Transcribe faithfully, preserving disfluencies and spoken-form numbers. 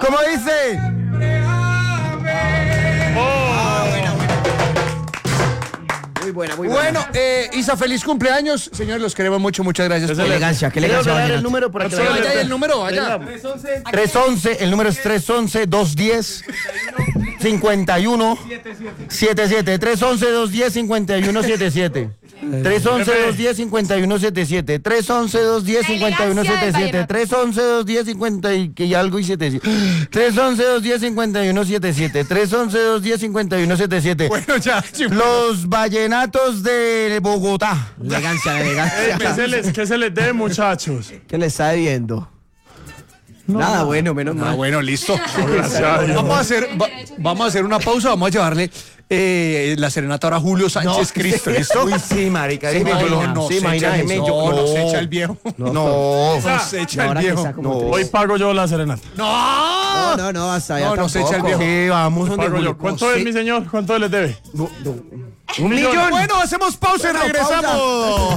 ¿Cómo dice? Muy buena, muy Bueno, buena. eh, Isa, feliz cumpleaños. Señores, los queremos mucho. Muchas gracias. Qué elegancia, qué elegancia. Dar el vallenato. número para que Vaya, vaya el número, vaya. tres once, el número es tres once, dos diez, cincuenta y uno setenta y siete. tres once, dos diez, cincuenta y uno setenta y siete. tres once, dos diez, cincuenta y uno setenta y siete. tres once, dos diez, cincuenta y uno setenta y siete. tres once, dos diez, cincuenta y algo y setenta y siete. tres once, dos diez, cincuenta y uno setenta y siete. tres once, dos diez, cincuenta y uno setenta y siete. Bueno, ya. Los vallenatos de Bogotá. Elegancia, la elegancia. ¿Qué se les, qué se les debe, muchachos? ¿Qué le está debiendo? Nada bueno, menos Ah, mal. bueno, listo. Gracias a Dios. Vamos a hacer, va- vamos a hacer una pausa. Vamos a llevarle eh, la serenata ahora a Julio Sánchez Cristo. ¿Listo? Uy, sí, marica. Sí, dime, no, yo no, no, no, sí, se echa, imagínate, no, yo- no, se echa el viejo. No. No, se echa el Ahora que viejo. está como No, triste. Hoy pago yo la serenata. No, no, no, hasta allá No, no se echa el tampoco. viejo. Sí, vamos donde Pago yo. Julio. ¿Cuánto No, es, sí. mi señor? ¿Cuánto les debe? Un millón. Bueno, hacemos pausa y regresamos.